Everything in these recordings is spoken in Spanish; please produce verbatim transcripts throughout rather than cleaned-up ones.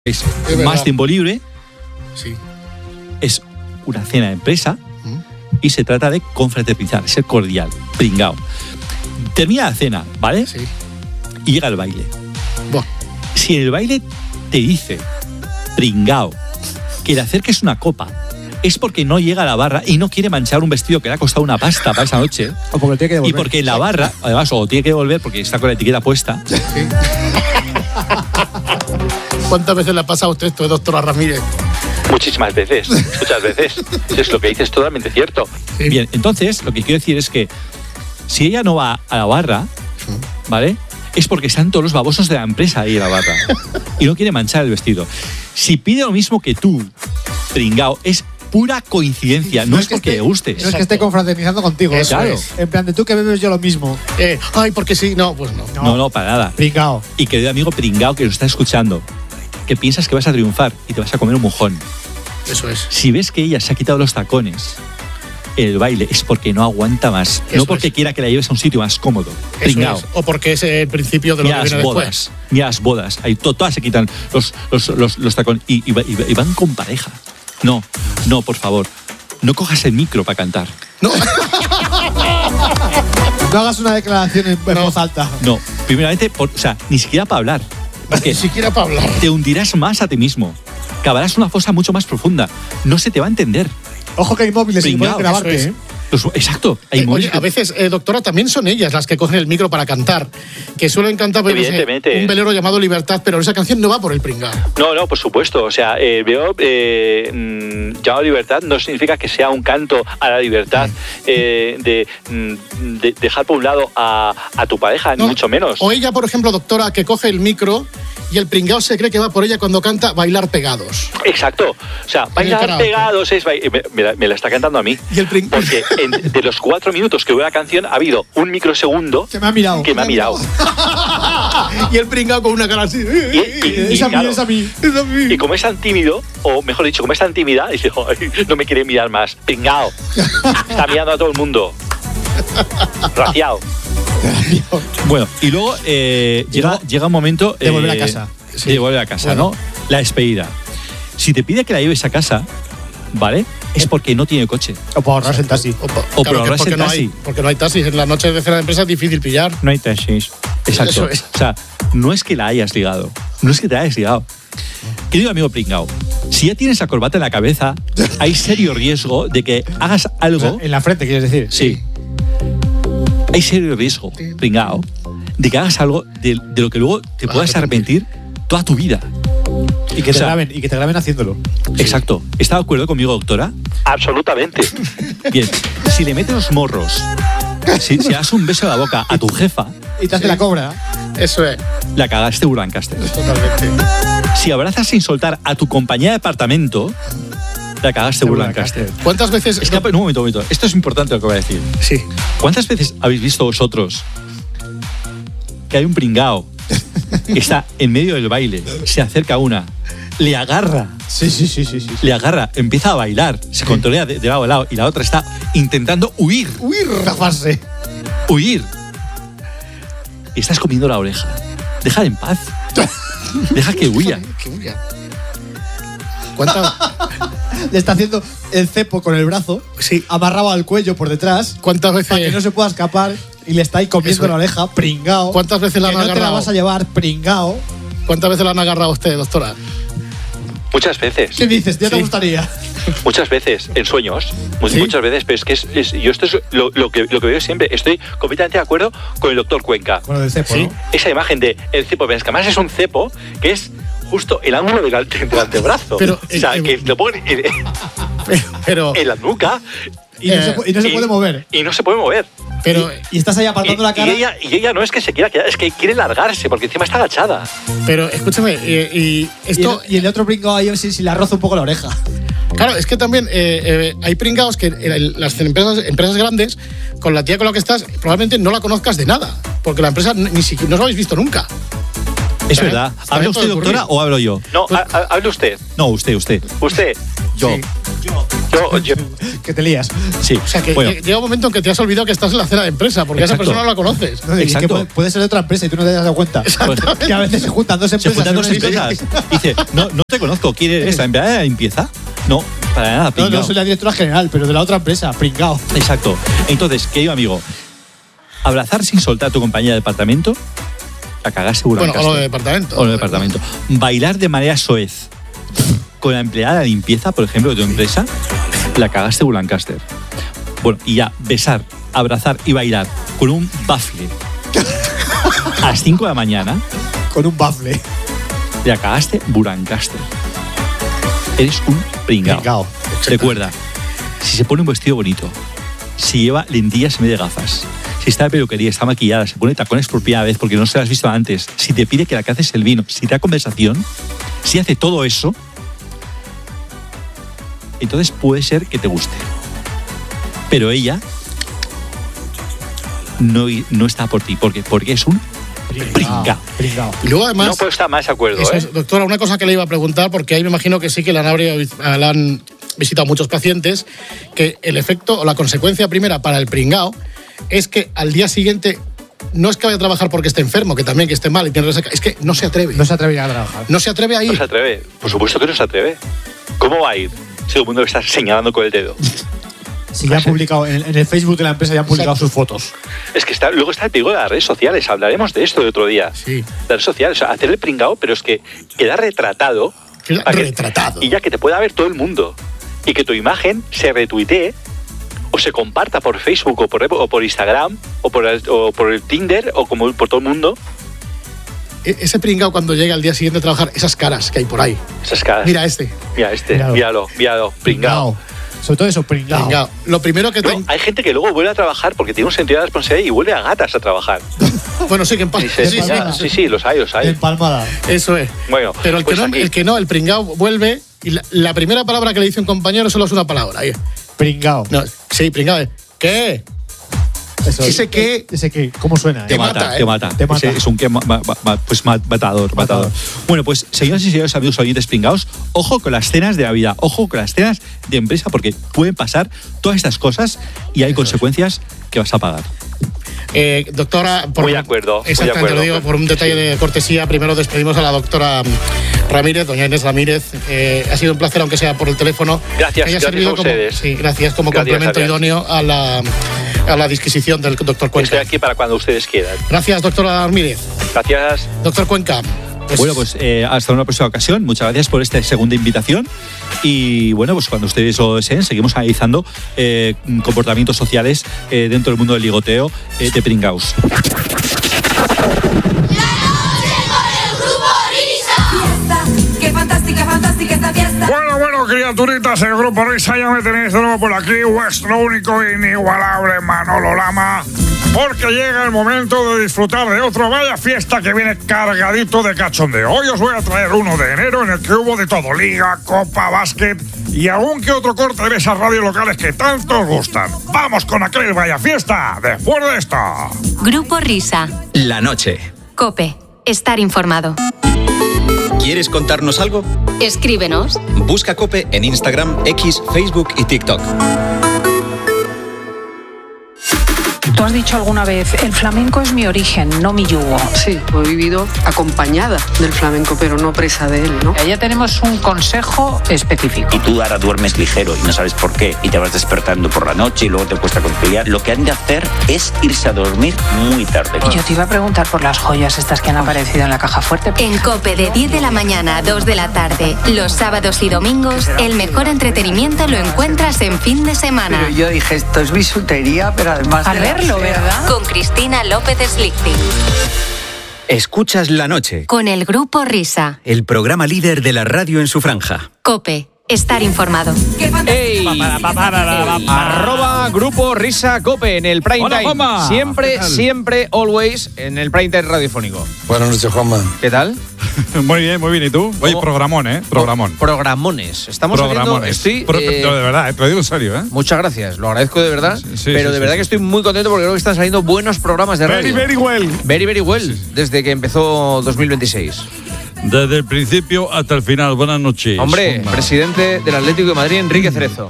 Es, es más tiempo libre. Sí. Es una cena de empresa. ¿Mm? Y se trata de confraternizar, ser cordial, pringao. Termina la cena, ¿vale? Sí. Y llega el baile. Buah. Si en el baile te dice, pringao, que le acerques una copa, es porque no llega a la barra y no quiere manchar un vestido que le ha costado una pasta para esa noche. O porque tiene que devolver. Y porque en la barra, además, o tiene que devolver porque está con la etiqueta puesta. Sí. ¿Cuántas veces le ha pasado a usted esto, doctora Ramírez? Muchísimas veces, muchas veces. Es lo que dices, totalmente cierto. Sí. Bien, entonces, lo que quiero decir es que si ella no va a la barra, ¿vale? Es porque están todos los babosos de la empresa ahí en la barra y no quiere manchar el vestido. Si pide lo mismo que tú, pringao, es pura coincidencia, no, no es, es porque esté, le gustes. No es que esté confraternizando contigo. Eso claro. es. En plan de tú que bebes yo lo mismo. Eh, ay, porque sí, no, pues no. No, no, para nada. Pringao. Y querido amigo pringao que lo está escuchando, que piensas que vas a triunfar y te vas a comer un mojón. Eso es. Si ves que ella se ha quitado los tacones en el baile, es porque no aguanta más. Eso no porque es. quiera que la lleves a un sitio más cómodo. Eso Pringao. es. O porque es el principio de lo Ni que a las viene bodas, después. ni a las bodas. Ahí to- todas se quitan los, los, los, los tacones y, y, y, y van con pareja. No, no, por favor. No cojas el micro para cantar. No. No hagas una declaración en, en No. voz alta. No, primeramente, por, o sea, ni siquiera para hablar. Porque Ni siquiera para hablar. te hundirás más a ti mismo. Cavarás una fosa mucho más profunda. No se te va a entender. Ojo que hay móviles y Pringao, pueden grabarte, eso es. ¿eh? Los- exacto. Hay Eh, móviles oye, que- a veces, eh, doctora, también son ellas las que cogen el micro para cantar. Que suelen cantar pues, no sé, Evidentemente. un velero llamado Libertad, pero esa canción no va por el pringao. No, no, por supuesto. O sea, eh, veo eh, mm, llamado libertad no significa que sea un canto a la libertad eh, de, mm, de dejar por un lado a, a tu pareja, No. ni mucho menos. O ella, por ejemplo, doctora, que coge el micro y el pringao se cree que va por ella cuando canta Bailar Pegados. Exacto. O sea, bailar karaoke. pegados es... bail- Me, me la, me la está cantando a mí. Y el pring- Porque en- de los cuatro minutos que dura la canción ha habido un microsegundo Que me ha mirado. que me ha mirado. Y el pringao con una cara así. Y, y- y, Es a mí, claro, es a mí. Es a mí. y como es tan tímido, o mejor dicho, como es tan tímida, dice, "Ay, no me quiere mirar más. Pringao. Está mirando a todo el mundo. Raciado. Bueno, y luego eh, llega, luego, llega un momento... de volver a eh, casa. De volver a casa, Bueno. ¿no? La despedida. Si te pide que la lleves a casa, ¿vale? Es porque no tiene coche. O para ahorrarse en taxi. O, po- O claro, por que ahorrarse porque el no taxi. hay, porque no hay taxis. En las noches de cena de empresa es difícil pillar. No hay taxis. Exacto. Eso es. O sea, no es que la hayas ligado. No es que te la hayas ligado. Querido amigo pringao, si ya tienes la corbata en la cabeza, hay serio riesgo de que hagas O algo... sea, en la frente, quieres decir. Sí. Hay serio riesgo, pringao, de que hagas algo de, de lo que luego te puedas arrepentir toda tu vida. Y que, O te sea, graben, y que te graben haciéndolo. Exacto. ¿Está de acuerdo conmigo, doctora? Absolutamente. Bien. Si le metes los morros, si, si das un beso a la boca a tu jefa, Y te hace la cobra. Eso es. la cagaste Urbancaster. Totalmente. Si abrazas sin soltar a tu compañera de apartamento, la cagaste Urbancaster. ¿Cuántas veces.? Es que, no, un momento, un momento. Esto es importante lo que voy a decir. Sí. ¿Cuántas veces habéis visto vosotros que hay un pringao que está en medio del baile, se acerca a una, le agarra, Sí, sí, sí, sí, sí. le agarra, empieza a bailar, se controla de, de lado a lado y la otra está intentando huir, Uy, rafarse. huir. Y estás comiendo la oreja. Déjala en paz. Deja que huya. Que huya. ¿Cuántas, Le está haciendo el cepo con el brazo. Sí. Amarrado al cuello por detrás. cuántas veces.? Para que no se pueda escapar. Y le está ahí comiendo Eso. la oreja, pringao. ¿Cuántas veces la que han no te la agarrado? vas a llevar, pringao. ¿Cuántas veces la han agarrado a usted, doctora? Muchas veces. ¿Qué dices? ¿Ya te Sí. gustaría? Muchas veces, en sueños, mu- ¿Sí? muchas veces, pero es que es, es- yo esto es lo, lo que, lo que veo siempre. Estoy completamente de acuerdo con el doctor Cuenca. Con lo del cepo, Sí. ¿no? Esa imagen de el cepo, pero es que además es un cepo que es justo el ángulo del, ante- del antebrazo. Pero, o sea, eh, que lo ponen en, Pero. Pero. en la nuca Y no, Eh, se, pu- y no se y- puede mover. y no se puede mover. pero Y estás ahí Y, apartando la y cara. ella, y ella no es que se quiera quedar, es que quiere largarse, porque encima está agachada. Pero escúchame, eh, y Y esto. el, y el otro pringao ahí si, si le roza un poco la oreja. Claro, es que también eh, eh, hay pringados que en el- las empresas, empresas grandes, con la tía con la que estás, probablemente no la conozcas de nada. Porque la empresa ni ni siquiera. No os lo habéis visto nunca. Es También- verdad. también ¿Habla usted, puede ocurrir. doctora, o hablo yo? No, ha- ha- hable usted. No, usted, usted. Usted. Yo. Sí. Yo. Yo, yo, Que te lías. Sí. O sea, que Bueno, llega un momento en que te has olvidado que estás en la cena de empresa, porque a esa Exacto. persona no la conoces. No, y Exacto. que puede, puede ser de otra empresa y tú no te has dado cuenta. Que a veces se juntan dos se empresas. juntan dos en una empresas. historia. Y dice, no, no te conozco. ¿Quién eres? ¿La empleada de la limpieza? No, para nada. No, pringao. no soy la directora general, pero de la otra empresa, pringao. Exacto. Entonces, querido amigo, abrazar sin soltar a tu compañía de departamento, la cagaste Bueno, Burancaster. o lo de departamento. O lo de departamento. Bailar de manera soez con la empleada de limpieza, por ejemplo, de tu empresa, la cagaste Bulancaster. Bueno, y ya, besar, abrazar y bailar con un bafle a las cinco de la mañana, Con un bafle. la cagaste Bulancaster. Eres un pringao. Pringao. Recuerda, si se pone un vestido bonito, si lleva lentillas en vez de gafas, si está de peluquería, está maquillada, se pone tacones por primera vez porque no se las has visto antes, si te pide que la caces el vino, si te da conversación, si hace todo eso, entonces puede ser que te guste. Pero ella no, no está por ti. ¿Por qué? Porque es un pringao. Pringao. Y luego, además. no puedo estar más de acuerdo, Eso ¿eh? es, doctora, una cosa que le iba a preguntar, porque ahí me imagino que sí que la han, habría- la han visitado muchos pacientes, que el efecto o la consecuencia primera para el pringao es que al día siguiente no es que vaya a trabajar porque esté enfermo, que también que esté mal y tiene resaca, es que no se atreve. No se atrevería a trabajar. No se atreve a No ir. se atreve. Por supuesto que no se atreve. ¿Cómo va a ir? Si todo el mundo está señalando con el dedo. Si ya han publicado, en, en el Facebook de la empresa ya han publicado Exacto. sus fotos. Es que está, luego está el peligro de las redes sociales. Hablaremos de esto de otro día. Sí. Las redes sociales, o sea, hacer el pringao, pero es que queda retratado. Queda para que- retratado. Y ya que te pueda ver todo el mundo. Y que tu imagen se retuitee o se comparta por Facebook o por, o por Instagram o por, el, o por el Tinder o como por todo el mundo. E- Ese pringao cuando llega al día siguiente a trabajar, esas caras que hay por ahí. Esas caras. Mira este. Mira este, Míralo. míralo, míralo, pringao. Sobre todo eso, pringao. Pringao. Lo primero que No, ten- hay gente que luego vuelve a trabajar porque tiene un sentido de responsabilidad y vuelve a gatas a trabajar. Bueno, sí que en paz. Y se- Sí, sí, ya, sí, sí, los hay, los hay. Empalmada. Eso es. Bueno, Pero el que, pues no, aquí- el que no, el pringao vuelve y la, la primera palabra que le dice un compañero solo es una palabra. Ahí. Pringao. No, sí, pringao. es, ¿Qué? Eso, Ese que- Ese que, ¿cómo suena? Te eh? mata, mata, ¿eh? te mata. Te mata. Ese es un que ma- ma- ma- pues ma- matador, matador. Matador. Bueno, pues señoras y señores amigos oyentes pringaos, ojo con las cenas de la vida, ojo con las cenas de empresa, porque pueden pasar todas estas cosas y hay consecuencias que vas a pagar. Eh, doctora, por, Muy de acuerdo, muy de Exactamente, acuerdo. lo digo por un detalle de cortesía. Primero despedimos a la doctora Ramírez, doña Inés Ramírez. Eh, ha sido un placer, aunque sea por el teléfono. Gracias, que haya gracias servido a como, ustedes. sí, gracias, como Gracias, complemento gracias. idóneo a la, a la disquisición del doctor Estoy Cuenca. aquí para cuando ustedes quieran. Gracias, doctora Ramírez. Gracias. Doctor Cuenca. pues- Bueno, pues eh, hasta una próxima ocasión. Muchas gracias por esta segunda invitación. Y bueno, pues cuando ustedes lo deseen, seguimos analizando eh, comportamientos sociales eh, dentro del mundo del ligoteo eh, de pringaos. ¡Qué fantástica, fantástica esta fiesta! Bueno, bueno, criaturitas, el grupo Risa, ya me tenéis de nuevo por aquí, vuestro único e inigualable Manolo Lama, porque llega el momento de disfrutar de otro Vaya Fiesta que viene cargadito de cachondeo. Hoy os voy a traer uno de enero en el que hubo de todo, liga, copa, básquet y algún que otro corte de esas radios locales que tanto os gustan. ¡Vamos con aquel Vaya Fiesta después de esto! Grupo Risa. La noche. Cope. Estar informado. ¿Quieres contarnos algo? Escríbenos. Busca Cope en Instagram, X, Facebook y TikTok. Tú has dicho alguna vez, el flamenco es mi origen, no mi yugo. Sí, he vivido acompañada del flamenco, pero no presa de él, ¿no? Allá tenemos un consejo específico. Y tú ahora duermes ligero y no sabes por qué y te vas despertando por la noche y luego te cuesta conciliar. Lo que han de hacer es irse a dormir muy tarde. Y yo te iba a preguntar por las joyas estas que han aparecido en la caja fuerte. En Cope de diez de la mañana a dos de la tarde, los sábados y domingos, el mejor entretenimiento lo encuentras en fin de semana. Pero yo dije, esto es bisutería, pero además Al de la verlo, fea. ¿verdad? Con Cristina López Slichting. Escuchas La Noche, Con el Grupo Risa. el programa líder de la radio en su franja. Cope. Estar informado. ¡Qué fantástica! ¡Ey! Arroba Grupo Risa Cope en el prime Hola, time. Juanma. Siempre, ¿Qué tal? siempre, always en el prime time radiofónico. Buenas noches, Juanma. ¿Qué tal? Muy bien, muy bien. ¿Y tú? Oye, ¿Cómo? programón, ¿eh? Programón. Programones. Estamos haciendo. Programones. Estoy. Pro- eh, no, de verdad, te lo digo en serio, ¿eh? Muchas gracias, lo agradezco de verdad. Sí, sí, pero sí, de sí, verdad sí. que estoy muy contento porque creo que están saliendo buenos programas de radio. Very, very well. Very, very well. Desde que empezó dos mil veintiséis. Desde el principio hasta el final. Buenas noches. Hombre, Juanma. presidente del Atlético de Madrid, Enrique Cerezo.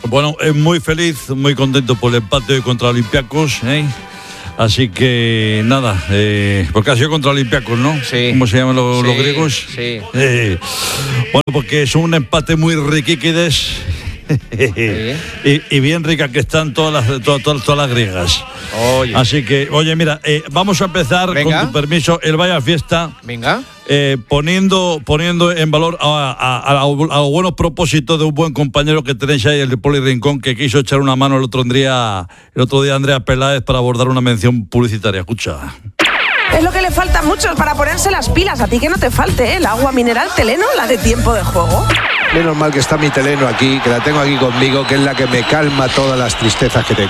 Bueno, es muy feliz, muy contento por el empate contra Olympiacos, ¿eh? Así que nada, eh, porque ha sido contra Olympiacos, ¿no? Sí. ¿Cómo se llaman los, Sí, los griegos? sí. Eh, bueno, porque es un empate muy riquiquides. Sí. y, y bien ricas que están todas las, todas, todas, todas las griegas. Oye. Así que, oye, mira, eh, vamos a empezar, Venga. con tu permiso, el Vaya Fiesta. Venga. Eh, poniendo, poniendo en valor a, a, a, a los buenos propósitos de un buen compañero que tenéis ahí, el de Poli Rincón, que quiso echar una mano el otro día, el otro día Andrea Peláez para abordar una mención publicitaria. Escucha. Es lo que le falta a muchos para ponerse las pilas. A ti que no te falte, ¿eh? El agua mineral Teleno, la de tiempo de juego. Menos mal que está mi Teleno aquí, que la tengo aquí conmigo, que es la que me calma todas las tristezas que tengo.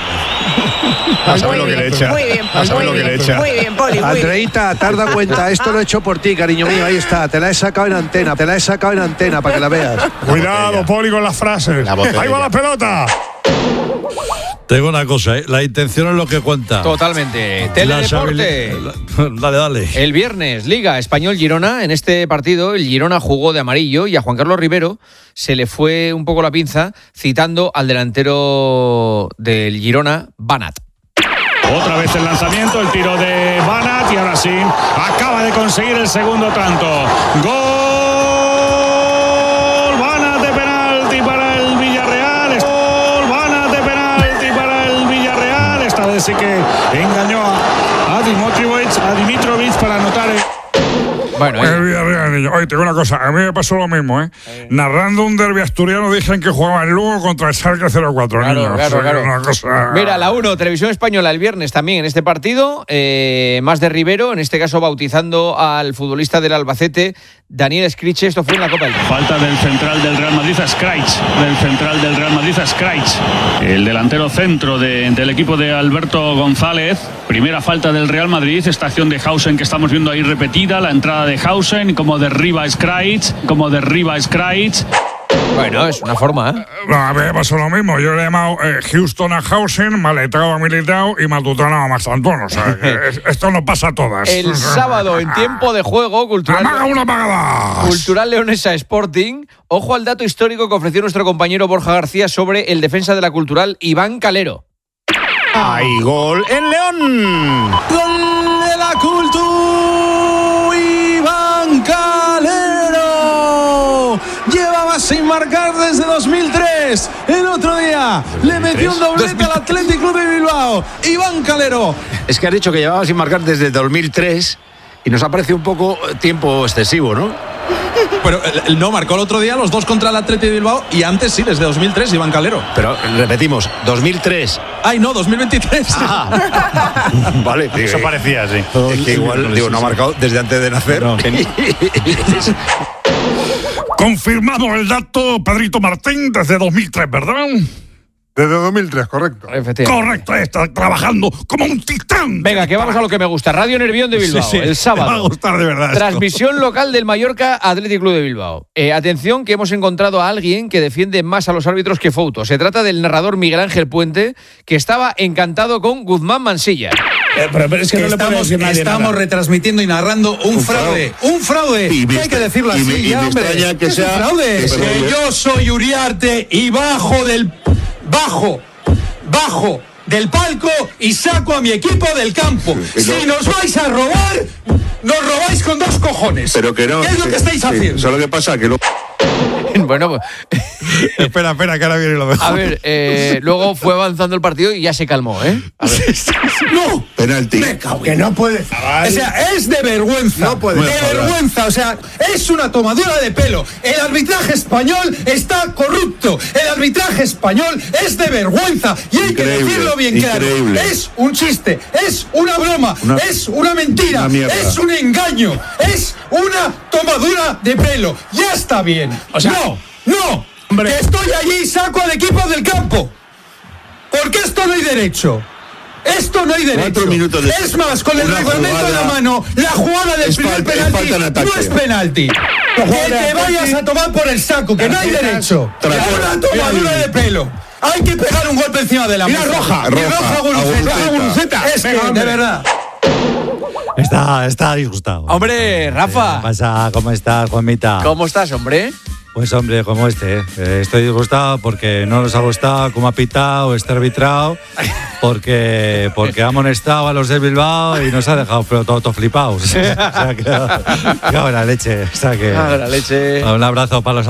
A saber lo que le echa. Muy bien, a saber lo que le echa. Muy bien, Poli. Andreita, te has dado cuenta, esto lo he hecho por ti, cariño mío, ahí está, te la he sacado en antena, te la he sacado en antena para que la veas. Cuidado, Poli, con las frases. La ahí va la pelota. Te digo una cosa, ¿eh? La intención es lo que cuenta. Totalmente. Teledeporte. Dale, dale. El viernes, Liga Español-Girona. En este partido, el Girona jugó de amarillo y a Juan Carlos Rivero se le fue un poco la pinza citando al delantero del Girona, Banat. Otra vez el lanzamiento, el tiro de Banat y ahora sí, acaba de conseguir el segundo tanto. ¡Gol! Banat de penalti para el Villarreal. ¡Gol! Banat de penalti para el Villarreal. Esta vez sí que engañó a, a Dimitrovic, a Dimitrovic para anotar el... Bueno, el Villarreal, niño. Oye, te digo una cosa, a mí me pasó lo mismo, ¿eh? eh. Narrando un derbi asturiano dicen que jugaba el Lugo contra el Schalke cero cuatro, claro, niño. Claro, o sea, claro. Una cosa... Mira, la uno, Televisión Española el viernes también en este partido, eh, más de Rivero, en este caso bautizando al futbolista del Albacete, Daniel Scriche. Esto fue en la Copa del Rey. Falta del central del Real Madrid a Scriche, del central del Real Madrid a Scriche, el delantero centro de, del equipo de Alberto González. Primera falta del Real Madrid, esta acción de Hausen que estamos viendo ahí repetida, la entrada de Hausen, como derriba Scriche, como derriba Scriche. Bueno, es una forma, ¿eh? A mí me pasó lo mismo. Yo le he llamado eh, Houston a Hausen, Maletao a Militao y Matutano a Mastantón. O sea, que esto no pasa a todas. El sábado, en tiempo de juego, Cultural, ¡Amaga una pagada! Cultural Leonesa Sporting. Ojo al dato histórico que ofreció nuestro compañero Borja García sobre el defensa de la Cultural, Iván Calero. ¡Hay gol en León! ¡Gol de la Cultural! ¡Iván Calero! Llevaba sin marcar desde dos mil tres. El otro día le metió un doblete al Athletic Club de Bilbao. Iván Calero. Es que has dicho que llevaba sin marcar desde dos mil tres y nos ha parecido un poco tiempo excesivo, ¿no? Pero no, marcó el otro día los dos contra el Athletic de Bilbao y antes sí, desde dos mil tres, Iván Calero. Pero repetimos, dos mil tres. Ay, no, dos mil veintitrés. Ah. Vale, digo, eso parecía, sí. Es que igual, digo, no ha marcado desde antes de nacer. No. Confirmado el dato, Pedrito Martín, desde dos mil tres, ¿verdad? Desde dos mil tres, correcto. Correcto, está trabajando como un titán. Venga, que vamos a lo que me gusta. Radio Nervión de Bilbao, sí, sí, el sábado. Me va a gustar de verdad. Transmisión esto. local del Mallorca Athletic Club de Bilbao. Eh, atención, que hemos encontrado a alguien que defiende más a los árbitros que Fouto. Se trata del narrador Miguel Ángel Puente, que estaba encantado con Guzmán Mansilla. Eh, pero, pero es que, que no estamos, le puede estamos nada. retransmitiendo y narrando un, un fraude. fraude. ¡Un fraude! Y hay que decirlo así, y, y ya, hombre. Que, que sea, un fraude. Que, que yo soy Uriarte y bajo del... Bajo, bajo del palco y saco a mi equipo del campo. Sí, si nos vais a robar, nos robáis con dos cojones. Pero que no. ¿Qué es lo que estáis haciendo? Solo que pasa que lo... Bueno, pues... espera, espera, que ahora viene lo mejor. A ver, eh, luego fue avanzando el partido y ya se calmó, ¿eh? A ver. ¡No! Penalti. Me cago, que no puede. O sea, es de vergüenza. No puede. De vergüenza, o sea, es una tomadura de pelo. El arbitraje español está corrupto. El arbitraje español es de vergüenza. Y hay increíble, que decirlo bien increíble. claro. Es un chiste, es una broma, una, es una mentira, una es un engaño, es una tomadura de pelo. Ya está bien. O sea, no, no. Hombre. Que estoy allí y saco al equipo del campo. Porque esto no hay derecho. Esto no hay derecho. De... Es más, con el reglamento jugada... en la mano, la jugada del es primer penalti no es penalti. Que te vayas a tomar por el saco, que no hay derecho. Es una tomadura de pelo. Hay que pegar un golpe encima de la mesa. Mira, roja, roja, roja, Guruceta. Guruceta. Es que, de verdad. Está, está disgustado. Hombre, Rafa. ¿Qué pasa? ¿Cómo estás, Juanmita? ¿Cómo estás, hombre? Pues hombre, como este, ¿eh? Eh, estoy disgustado porque no nos ha gustado cómo ha pitado este arbitrado, porque, porque ha amonestado a los de Bilbao y nos ha dejado pero todo, todo flipados. O sea, que, que ahora leche. O sea, que, Ahora leche. Un abrazo para los